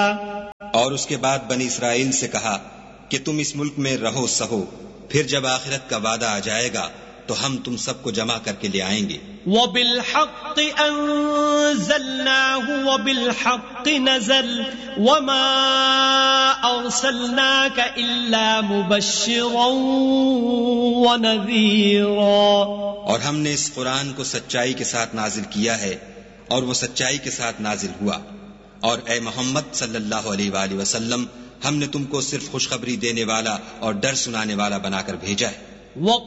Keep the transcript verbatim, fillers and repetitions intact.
और उसके बाद बनी इस्राइल से कहा कि तुम इस मुल्क में रहो सहो, फिर जब आखिरत का वादा आ जाएगा तो हम तुम सबको जमा करके ले आएंगे। वबिलहक़्क़ि अंज़लनाहु वबिलहक़्क़ि नज़ल वमा अरसलनाका इल्ला मुबश्शिरन व नज़ीरा। और हमने इस कुरान को सच्चाई के साथ नाजिल किया है और वो सच्चाई के साथ नाजिल हुआ। और ए मोहम्मद सल्लल्लाहु अलैहि वसल्लम, हमने तुमको सिर्फ खुशखबरी देने वाला और डर सुनाने वाला बनाकर भेजा है।